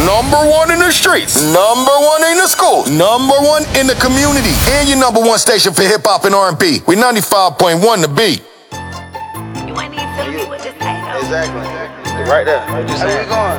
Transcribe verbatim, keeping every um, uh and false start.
Number one in the streets. Number one in the schools. Number one in the community. And your number one station for hip hop and R and B. We ninety-five point one The Beat. You ain't need to tell me what to say though. Exactly. Right there. What you saying?